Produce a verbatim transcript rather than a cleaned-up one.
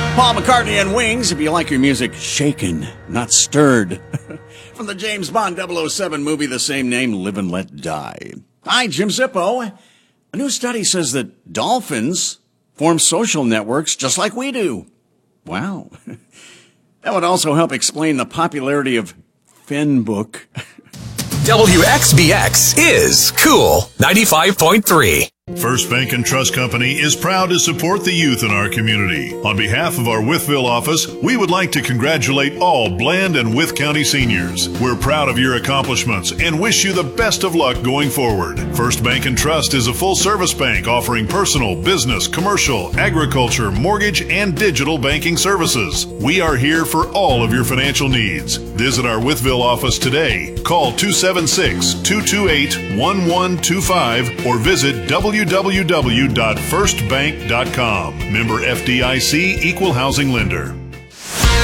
Paul McCartney and Wings, if you like your music shaken, not stirred. From the James Bond double oh seven movie, the same name, Live and Let Die. Hi, Jim Zippo. A new study says that dolphins form social networks just like we do. Wow. That would also help explain the popularity of Finbook. W X B X is Cool ninety-five point three. First Bank and Trust Company is proud to support the youth in our community. On behalf of our Wytheville office, we would like to congratulate all Bland and Wythe County seniors. We're proud of your accomplishments and wish you the best of luck going forward. First Bank and Trust is a full-service bank offering personal, business, commercial, agriculture, mortgage, and digital banking services. We are here for all of your financial needs. Visit our Wytheville office today. Call two seven six, two two eight, one one two five or visit w w w dot first bank dot com. Member F D I C, Equal Housing Lender.